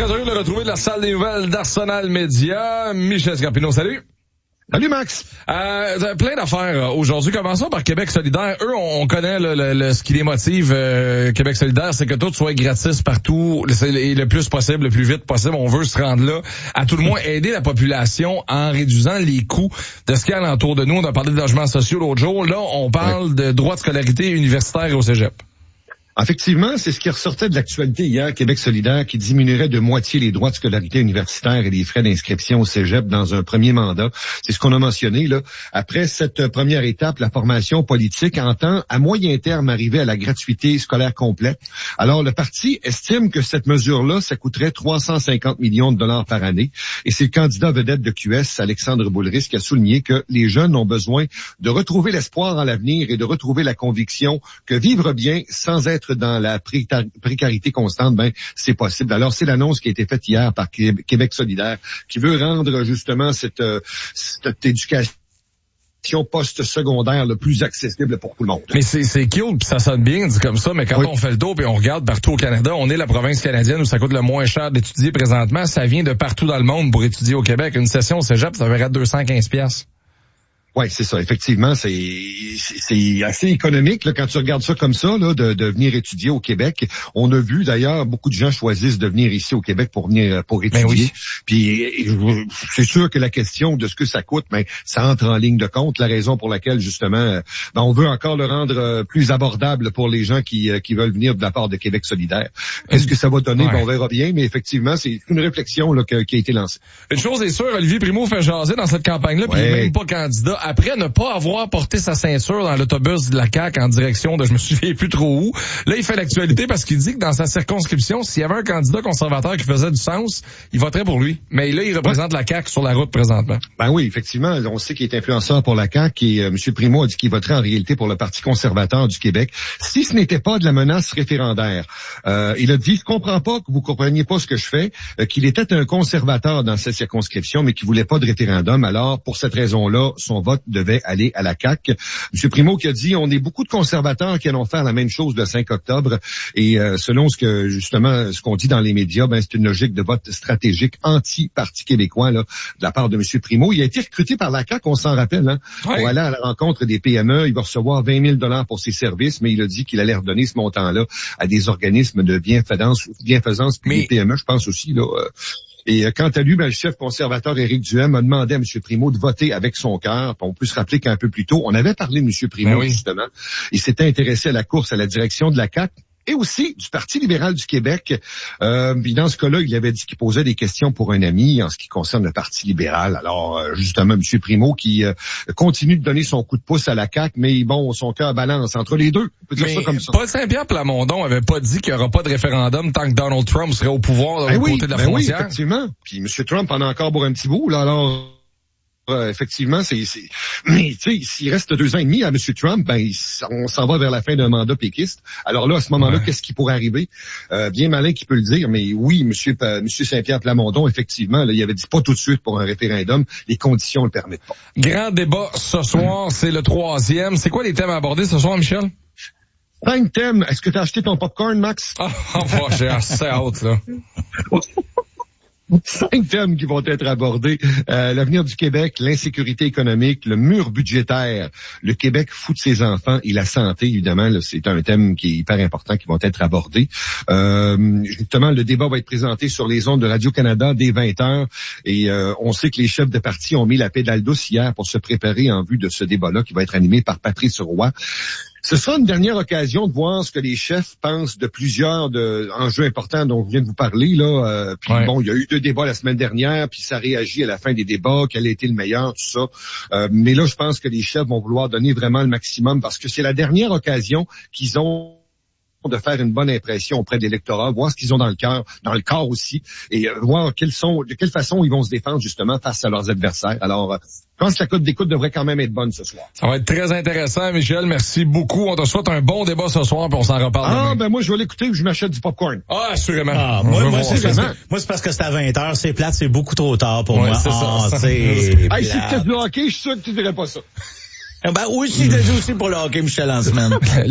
très heureux de le retrouver de la salle des nouvelles d'Arsenal Média. Michel Scarpino, salut. Salut Max. Plein d'affaires aujourd'hui. Commençons par Québec solidaire. Eux, on connaît ce qui les motive. Québec solidaire, c'est que tout soit gratis partout et le plus possible, le plus vite possible. On veut se rendre là. À tout le moins, aider la population en réduisant les coûts de ce qu'il y a alentour de nous. On a parlé de logements sociaux l'autre jour. Là, on parle de droits de scolarité universitaire au cégep. Effectivement, c'est ce qui ressortait de l'actualité hier, Québec solidaire, qui diminuerait de moitié les droits de scolarité universitaire et les frais d'inscription au cégep dans un premier mandat. C'est ce qu'on a mentionné, là. Après cette première étape, la formation politique entend à moyen terme arriver à la gratuité scolaire complète. Alors, le parti estime que cette mesure-là, ça coûterait 350 millions de dollars par année. Et c'est le candidat vedette de QS, Alexandre Boulris, qui a souligné que les jeunes ont besoin de retrouver l'espoir en l'avenir et de retrouver la conviction que vivre bien sans être dans la précarité constante, c'est possible. Alors, c'est l'annonce qui a été faite hier par Québec solidaire, qui veut rendre justement cette éducation post-secondaire le plus accessible pour tout le monde. Mais c'est cute, puis ça sonne bien dit comme ça, mais quand on fait le tour et on regarde partout au Canada, on est la province canadienne où ça coûte le moins cher d'étudier présentement. Ça vient de partout dans le monde pour étudier au Québec. Une session au cégep, ça verrait 215$. Oui, c'est ça. Effectivement, c'est assez économique là, quand tu regardes ça comme ça, là, de venir étudier au Québec. On a vu d'ailleurs beaucoup de gens choisissent de venir ici au Québec pour étudier. Oui. Puis c'est sûr que la question de ce que ça coûte, ça entre en ligne de compte. La raison pour laquelle justement, on veut encore le rendre plus abordable pour les gens qui veulent venir de la part de Québec solidaire. Qu'est-ce que ça va donner? On verra bien. Mais effectivement, c'est une réflexion là, qui a été lancée. Une chose est sûre, Olivier Primo fait jaser dans cette campagne-là, puis il n'est même pas candidat. Après ne pas avoir porté sa ceinture dans l'autobus de la CAQ en direction de je me souviens plus trop où, là, il fait l'actualité parce qu'il dit que dans sa circonscription, s'il y avait un candidat conservateur qui faisait du sens, il voterait pour lui. Mais là, il représente la CAQ sur la route présentement. Oui, effectivement, on sait qu'il est influenceur pour la CAQ et M. Primo a dit qu'il voterait en réalité pour le Parti conservateur du Québec. Si ce n'était pas de la menace référendaire, il a dit, je comprends pas que vous compreniez pas ce que je fais, qu'il était un conservateur dans cette circonscription, mais qu'il voulait pas de référendum. Alors, pour cette raison-là, son vote devait aller à la CAQ. M. Primo qui a dit, on est beaucoup de conservateurs qui allons faire la même chose le 5 octobre. Et selon ce qu'on dit dans les médias, c'est une logique de vote stratégique anti-Parti québécois là, de la part de M. Primo. Il a été recruté par la CAQ, on s'en rappelle, pour aller à la rencontre des PME. Il va recevoir 20 000 $ pour ses services, mais il a dit qu'il allait redonner ce montant-là à des organismes de bienfaisance puis des PME, je pense aussi, là. Et quant à lui, le chef conservateur Éric Duhem a demandé à M. Primo de voter avec son cœur. On peut se rappeler qu'un peu plus tôt, on avait parlé de M. Primo, justement. Il s'était intéressé à la course à la direction de la CAQ et aussi du Parti libéral du Québec. Puis dans ce cas-là, il avait dit qu'il posait des questions pour un ami en ce qui concerne le Parti libéral. Alors, justement, M. Primo qui continue de donner son coup de pouce à la CAQ, mais son cœur balance entre les deux. On peut dire ça comme ça. Paul Saint-Pierre Plamondon avait pas dit qu'il n'y aura pas de référendum tant que Donald Trump serait au pouvoir de l'autre côté de la frontière. Oui, effectivement. Puis M. Trump en a encore pour un petit bout, là, alors... effectivement, mais tu sais, s'il reste 2 ans et demi à M. Trump, on s'en va vers la fin d'un mandat péquiste. Alors là, à ce moment-là, qu'est-ce qui pourrait arriver? Bien malin qui peut le dire, mais oui, M. Saint-Pierre Plamondon, effectivement, là, il avait dit pas tout de suite pour un référendum, les conditions ne le permettent pas. Grand débat ce soir, c'est le 3e. C'est quoi les thèmes abordés ce soir, Michel? 5 thèmes. Est-ce que tu as acheté ton popcorn, Max? J'ai assez hâte, là. 5 thèmes qui vont être abordés. L'avenir du Québec, l'insécurité économique, le mur budgétaire, le Québec fout de ses enfants et la santé, évidemment. Là, c'est un thème qui est hyper important qui vont être abordés. Justement, le débat va être présenté sur les ondes de Radio-Canada dès 20h. Et on sait que les chefs de parti ont mis la pédale douce hier pour se préparer en vue de ce débat-là qui va être animé par Patrice Roy. Ce sera une dernière occasion de voir ce que les chefs pensent de plusieurs enjeux importants dont je viens de vous parler. Là. Il y a eu 2 débats la semaine dernière, puis ça réagit à la fin des débats, quel a été le meilleur, tout ça. Mais là, je pense que les chefs vont vouloir donner vraiment le maximum parce que c'est la dernière occasion qu'ils ont de faire une bonne impression auprès de l'électorat, voir ce qu'ils ont dans le corps aussi, et voir de quelle façon ils vont se défendre justement face à leurs adversaires. Alors, je pense que la cote d'écoute devrait quand même être bonne ce soir. Ça va être très intéressant, Michel. Merci beaucoup. On te souhaite un bon débat ce soir, puis on s'en reparle demain. Moi, je vais l'écouter et je m'achète du popcorn. Assurément. Moi, c'est parce que c'est à 20h, c'est plate, c'est beaucoup trop tard pour moi. C'est ça. Si tu fais du hockey, je suis sûr que tu dirais pas ça. Oui, si je le dis aussi pour le hockey, Michel, en semaine.